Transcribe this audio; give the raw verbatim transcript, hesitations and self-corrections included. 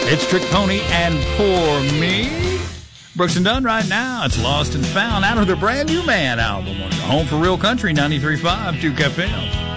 It's Trick Pony and Poor Me. Brooks and Dunn right now. It's Lost and Found out of their brand new Man album on your home for real country, ninety-three point five Duke F M.